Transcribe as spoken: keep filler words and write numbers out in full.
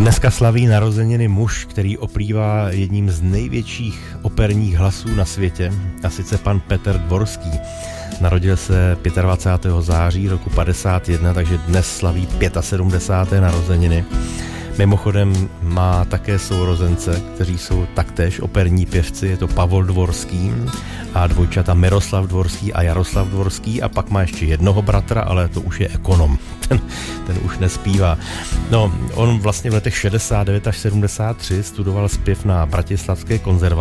Dneska slaví narozeniny muž, který oplývá jedním z největších operních hlasů na světě, a sice pan Petr Dvorský. Narodil se dvacátého pátého září roku padesát jedna, takže dnes slaví sedmdesáté páté narozeniny. Mimochodem má také sourozence, kteří jsou taktéž operní pěvci, je to Pavol Dvorský a dvojčata Miroslav Dvorský a Jaroslav Dvorský, a pak má ještě jednoho bratra, ale to už je ekonom, ten, ten už nespívá. No, on vlastně v letech šedesát devět až sedmdesát tři studoval zpěv na Bratislavské konzervatoři